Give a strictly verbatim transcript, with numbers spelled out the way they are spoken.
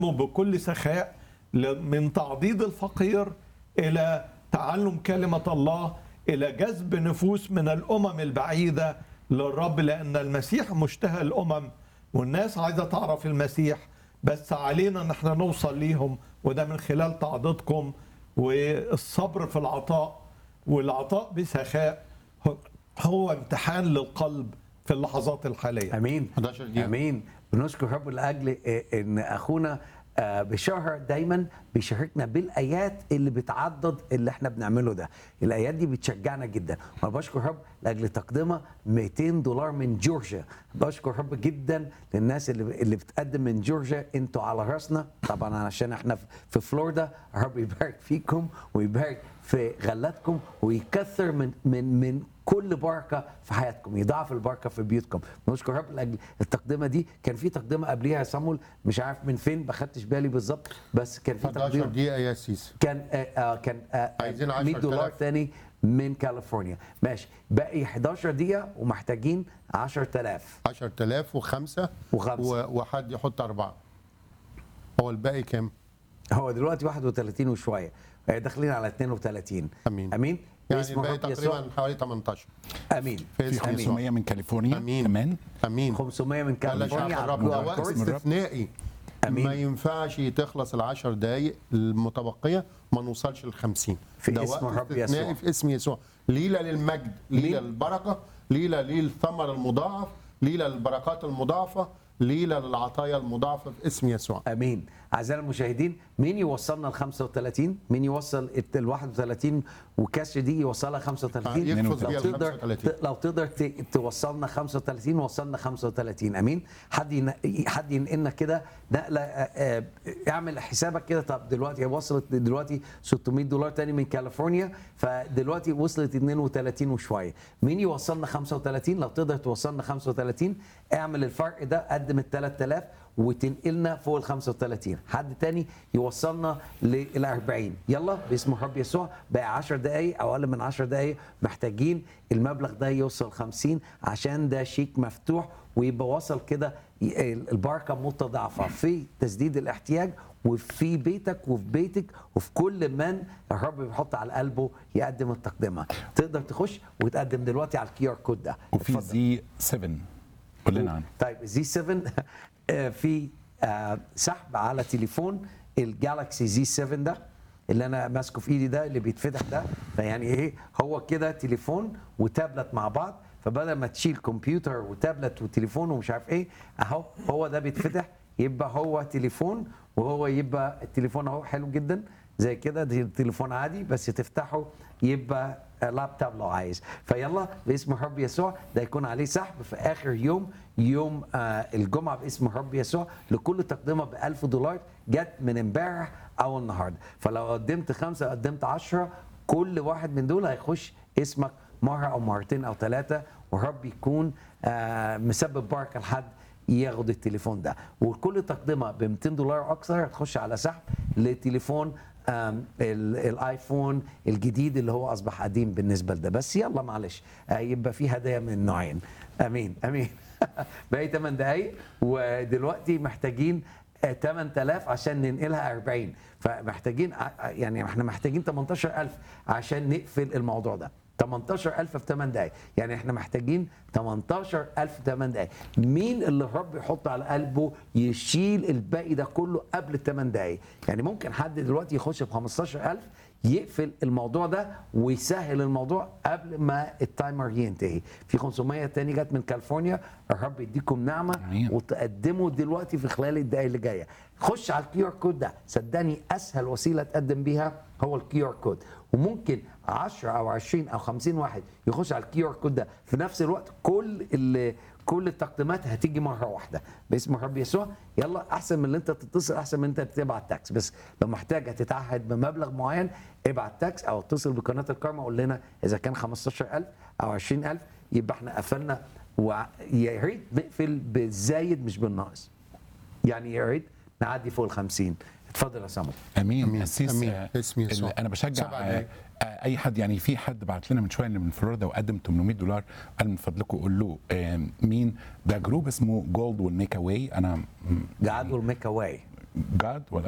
بكل سخاء من تعضيد الفقير إلى تعلم كلمة الله، إلى جذب نفوس من الأمم البعيدة للرب، لأن المسيح مشتهى الأمم والناس عايزة تعرف المسيح، بس علينا ان احنا نوصل ليهم، وده من خلال تعضيدكم والصبر في العطاء. والعطاء بسخاء هو امتحان للقلب في اللحظات الحالية. امين حداشر دقيقة. امين. بنشكر رب لاجل ان اخونا بشهر دايما بيشاركنا بالايات اللي بتعضد اللي احنا بنعمله ده. الايات دي بتشجعنا جدا، وانا بشكر رب لاجل تقدمه مئتين دولار من جورجيا. بشكر رب جدا للناس اللي اللي بتقدم من جورجيا، انتوا على راسنا طبعا عشان احنا في فلوريدا. رب يبارك فيكم ويبارك في غلاتكم ويكثر من من من كل بركه في حياتكم، يضاعف البركه في بيوتكم. بنشكر رب لاجل التقدمه دي. كان في تقدمه قبليها يا صامول، مش عارف من فين، ما خدتش بالي بالظبط، بس كان في حداشر تقديم دقيقة يا سيسي. كان آه آه كان آه عايزين مئة عشرة دولار آلاف. تاني من كاليفورنيا. ماشي، باقي حداشر دقيقه ومحتاجين عشرة آلاف. عشرة آلاف وخمسة وخمسة. و- وحد يحط أربعة. هو الباقي كام؟ هو دلوقتي واحد وثلاثين وشويه، آه، داخلين على اثنين وثلاثين. أمين. امين. يعني باسم الباقي الرب يسوع. تقريبا حوالي تمنتاشر. امين. في في امين. خمسمية من كاليفورنيا. أمين. كمان امين. خمسمية من قال شعب كاليفورنيا على الرب الكيو ده آر وقت كود. استثنائي. أمين. ما ينفعش تخلص العشر دقايق المتبقية ما نوصلش للخمسين. في ده اسم وقت الرب استثنائي يسوع. في اسم يسوع. ليلة للمجد، ليلة مين؟ للبركة، ليلة للثمر المضاعف، ليلة للبركات المضاعفة، ليلة للعطايا المضاعفة في اسم يسوع. امين. اعزائي المشاهدين، مين يوصلنا ل خمسة وثلاثين؟ مين يوصل ال واحد وثلاثين وكاش دي يوصلها خمسة وثلاثين؟ يقفز لو بيها ال تقدر خمسة وثلاثين. لو تقدر ت- توصلنا خمسة وثلاثين، وصلنا خمسة وثلاثين. امين. حد ين... حد ينقلنا كده نقله. آه، آه، اعمل حسابك كده. طب دلوقتي وصلت دلوقتي ستمية دولار تاني من كاليفورنيا، فدلوقتي وصلت اثنين وثلاثين وشويه. مين يوصلنا خمسة وثلاثين؟ لو تقدر توصلنا خمسة وثلاثين اعمل الفرق ده، قدم ال ثلاثة آلاف وتنقلنا فوق ال خمسة وثلاثين. حد تاني يوصلنا لل أربعين. يلا باسم الرب يسوع. بقى عشر دقايق او اقل من عشر دقايق، محتاجين المبلغ ده يوصل خمسين عشان ده شيك مفتوح ويبقى وصل كده البركه متضاعفه في تسديد الاحتياج وفي بيتك وفي بيتك وفي كل من الرب بيحط على قلبه يقدم التقدمه. تقدر تخش وتقدم دلوقتي على الكيو ار كود ده. وفي اتفضل. زي سبعة قول لنا عنه. طيب زي سبعة آه، في آه، سحب على تليفون الجالكسي زي سبعة ده اللي انا ماسكه في ايدي ده، اللي بيتفتح ده. فيعني ايه، هو كده تليفون وتابلت مع بعض، فبدل ما تشيل كمبيوتر وتابلت وتليفون ومش عارف ايه، اهو هو ده بيتفتح يبقى هو تليفون، وهو يبقى التليفون اهو حلو جدا زي كده. ده تليفون عادي بس تفتحه يبقى لابتوب لو عايز. فيلا باسم الرب يسوع، ده يكون عليه سحب في اخر يوم، يوم آه الجمعه، باسم الرب يسوع، لكل تقدمه ب ألف دولار جت من امبارح او النهارده. فلو قدمت خمسه قدمت عشرة، كل واحد من دول هيخش اسمك مره او مرتين او ثلاثه، والرب يكون آه مسبب بركه لحد ياخد التليفون ده. وكل تقدمه ب مئتين دولار اكثر هتخش على سحب لتليفون آم، ال- الايفون الجديد اللي هو اصبح قديم بالنسبه لده. بس يلا معلش، آه، يبقى في هدايا من نوعين. امين امين. باقي ثماني دقايق ودلوقتي محتاجين آه، ثمانية آلاف عشان ننقلها أربعين. فمحتاجين ع- يعني احنا محتاجين ثمانية عشر ألف عشان نقفل الموضوع ده. ثمانية عشر ألف في ثماني دقايق، يعني احنا محتاجين ثمانية عشر ألف في ثماني دقايق. مين اللي الرب يحط على قلبه يشيل الباقي ده كله قبل الثمان دقايق؟ يعني ممكن حد دلوقتي يخش ب خمستاشر ألف يقفل الموضوع ده ويسهل الموضوع قبل ما التايمر ينتهي. في خمسمية تاني جت من كاليفورنيا. الرب يديكم نعمه آمين. وتقدموا دلوقتي في خلال الدقايق اللي جايه. خش على الكيو ار كود ده، صدقني اسهل وسيله تقدم بيها هو الكيو ار كود. وممكن عشرة او عشرين او خمسين واحد يخش على الكيو ار كود ده في نفس الوقت. كل ال كل التقديمات هتيجي مره واحده باسم الرب يسوع. يلا احسن من ان انت تتصل، احسن من ان انت تبعت تاكس. بس لو محتاج تتعهد بمبلغ معين ابعت تاكس او اتصل بقناه الكارما قول لنا اذا كان خمستاشر ألف او عشرين ألف يبقى احنا قفلنا. ويا ريت نقفل بالزايد مش بالناقص، يعني يا ريت نعدي فوق ال خمسين. اتفضل يا سامو. امين. أمين. أسيس، أمين. آه، اسم يسوع. ال- انا بشجع سبع آه، دقايق. آه، اي حد. يعني في حد بعت لنا من شويه اللي من فلوريدا وقدم ثمانمية دولار، قال من فضلكم قول له آه، مين ده. جروب اسمه جولد والميك اواي. انا م- جعد والميك اواي. جاد ولا